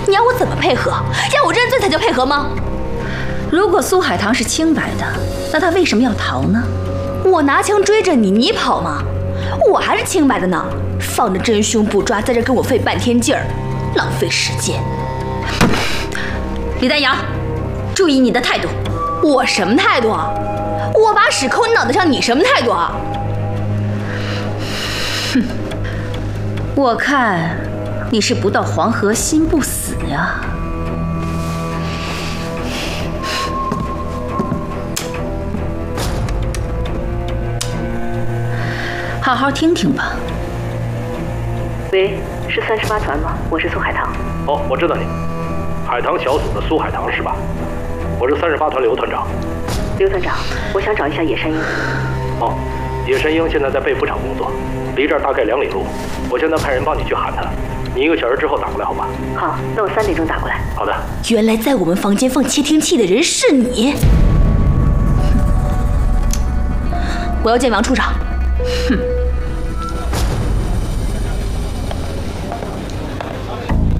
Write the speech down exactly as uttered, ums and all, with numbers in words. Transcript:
你要我怎么配合？要我认罪才叫配合吗？ 如果苏海棠是清白的，那他为什么要逃呢？ 我拿枪追着你，你跑吗？我还是清白的呢，放着真凶不抓，在这跟我费半天劲儿，浪费时间。 李丹阳，注意你的态度。 我什么态度啊？我把屎扣你脑袋上，你什么态度啊？ 哼，我看你是不到黄河心不死呀。好好听听吧。 喂，是三十八团吗？我是苏海棠。 哦，我知道你，海棠小组的苏海棠是吧？我是三十八团刘团长。 刘团长，我想找一下野山鹰。 哦，野山鹰现在在被服厂工作，离这儿大概两里路。我现在派人帮你去喊他，你一个小时之后打过来，好吧？ 好，那我三点钟打过来。 好的。 原来在我们房间放窃听器的人是你。我要见王处长。 哼。